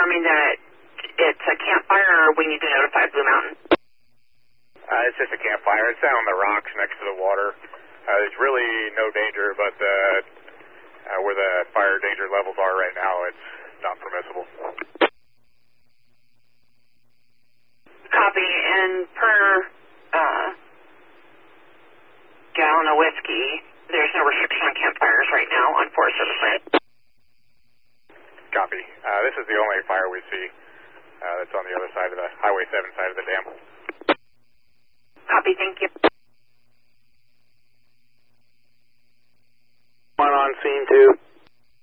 confirming that it's a campfire, or we need to notify Blue Mountain? It's just a campfire. It's down on the rocks next to the water. There's really no danger, but where the fire danger levels are right now, it's not permissible. Copy. And per gallon of whiskey, there's no restriction on campfires right now on Forest Service land. Copy. This is the only fire we see that's on the other side of the Highway 7 side of the dam. Copy, thank you. One on scene 2.